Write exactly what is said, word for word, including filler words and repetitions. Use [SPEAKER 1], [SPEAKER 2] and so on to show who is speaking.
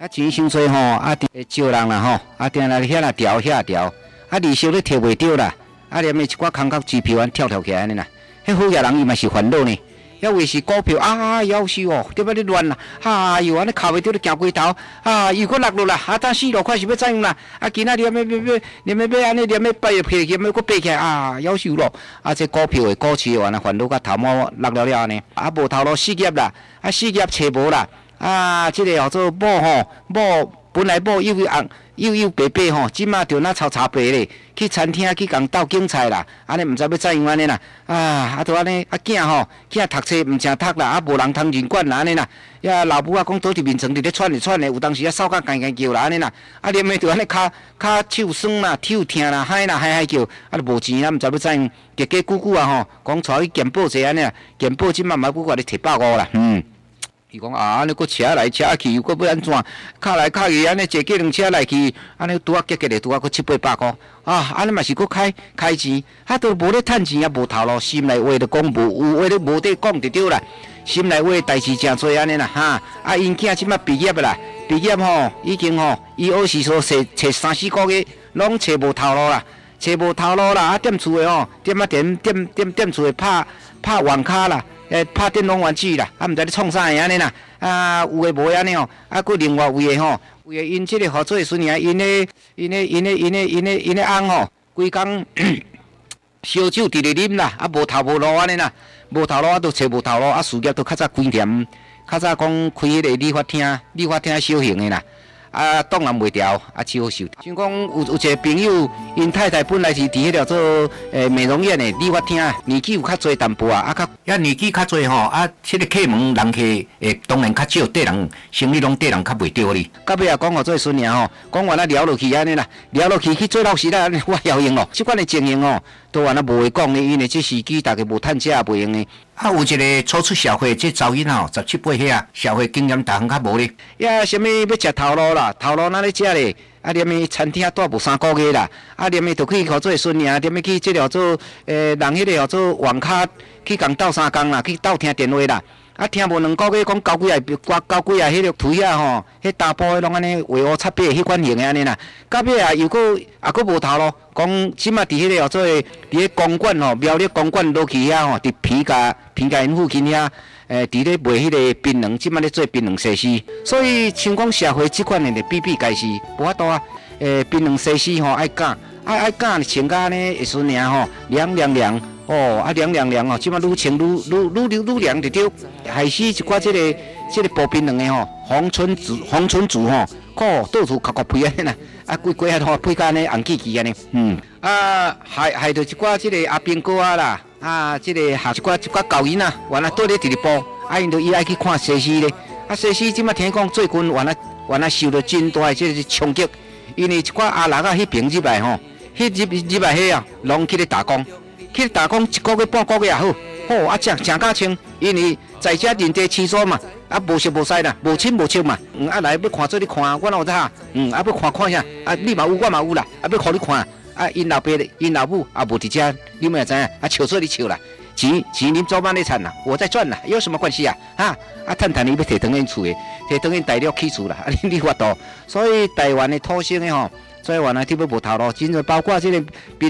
[SPEAKER 1] 钱伤多吼，啊，招人啦吼，啊，定来遐啦调遐调，啊，利息你摕袂着啦，啊，连咪一寡空壳支票安跳跳起来安尼啦，迄好业人伊嘛是烦恼呢。要为是股票啊，夭寿哦，对不你乱啦，啊，又安尼靠袂着你行过头，啊，又搁落落啦，啊，当四六块是要怎样啦？啊，今仔日要要要要要要安尼，要要爬起，要要搁爬起来啊，夭寿咯！啊，这股票的股市的话呢，烦恼甲头毛落了了呢，啊，无头路失业啦，啊，失业找无啦，啊，这个叫做某吼某。本来某幼幼红幼幼白白吼，即马就那炒茶白咧，去餐厅去共斗竞菜啦，安尼毋知要怎样安尼啦，啊，啊都安尼啊囝吼，囝读册毋正读啦，啊无人通人管啦安尼啦，呀老母啊讲倒伫面床伫咧喘咧喘咧，有当时啊扫甲干干叫啦安尼啦，啊连袂就安尼骹骹手酸啦、手疼啦、嗨啦嗨嗨叫，啊都无钱啦，毋知要怎样，结结久久啊吼，讲带去健保者安尼啦，健保即马嘛佫甲你摕百五啦，嗯。伊讲啊，安尼佫车来车去，又佫要安怎？卡来卡去，安尼坐计程车来去，安尼拄啊结结咧，拄啊佫七八百箍啊！安尼嘛是佫开开钱，啊都无咧趁钱啊，无头路，心内话就讲无，有话咧无得讲就对啦。心内话代志诚多安尼啦哈！啊，因囝即马毕业啦，毕业吼已经吼，伊学时说找找三四个月，拢找无头路啦，找无头路啦！啊，踮厝诶吼，踮啊踮踮踮踮厝诶拍拍网咖啦。诶，拍电动玩具啦，啊，毋知咧创啥个安尼啦，啊，有诶无安尼哦，啊，佫另外有诶吼，有诶因即个合作诶时阵，因诶因诶因诶因诶因诶因诶翁吼，规工烧酒伫咧啉啦，啊，无头无路安尼啦，无头路啊，都找无头路，啊，事业都较早开店，较早讲开迄个理发厅，理发厅小型诶啦。啊，挡人袂牢，啊，只好受。像讲有有一个朋友，因太太本来是伫迄个做诶美容院的理发厅，年纪有较侪淡薄啊，啊，较遐年纪较侪吼，啊，即个客门人客诶，当然较少，对人生意拢对人较袂着哩。到尾啊，讲互做孙娘吼，讲完啊聊落去安尼啦，聊落去去做老师啦，我晓用咯。即款诶情形哦，都完啊无话讲呢，因为即时机大家无趁食也袂用呢。啊，有一个初出社会，即查囡吼，十七八岁啊，社会经验逐项较无咧。呀，啥物要食头路啦？头路哪咧食咧？啊，连咪餐厅住无三个月啦。啊，连咪就去互做孙娘，连咪去即个做诶，人迄个叫做网咖去共斗三工啦，去斗听电话啦。啊，听无两个月，讲交几啊，交几啊，迄个腿啊吼，迄打波迄拢安尼画乌擦白，迄款型诶安尼啦。到尾啊，又搁也搁无头路，讲即马伫迄个叫做伫咧公馆吼，苗栗公馆落去遐吼，伫皮甲皮甲因附近遐，诶，伫咧卖迄个槟榔，即马咧做槟榔西施。所以像讲社会即款诶，就比比皆是无法度啊。诶，槟榔西施吼爱干，爱爱干穿甲安尼会顺尔吼，凉凉凉。哦，啊凉凉凉哦，即马愈穿愈愈愈愈愈凉就对，害死一寡即个即个薄槟榔的吼，红春竹红春竹吼，哦，到处壳壳皮安尼啦，啊规规下吼配甲安尼红气气安尼，嗯，啊害害着一寡即个阿兵哥啊啦，啊即个下一寡一寡教员啊，原来倒咧伫咧播，啊因着伊爱去看西施咧，啊西施即马听讲最近原来原来受到真大的即个冲击，因为一寡阿六啊迄边入来吼，迄入入来迄啊，拢去咧打工。去打工一个月半个月也好，好啊，正正价清，因为在遮人地起疏嘛，啊无熟无识啦，无亲无戚嘛，嗯啊来要看做你看，我哪有啥，嗯啊要看看啥，啊你嘛有我嘛有啦，啊要互你看，啊因老爸因老母啊无伫遮，你们也知影，啊笑做你笑啦，钱钱恁早晚咧赚啦，我在赚啦，有什么关系啊？哈啊趁趁你要摕转因厝的，摕转因大陆起厝啦，啊你你法度，所以台湾的土生的吼，所以原来特别无头路，真正包括这个。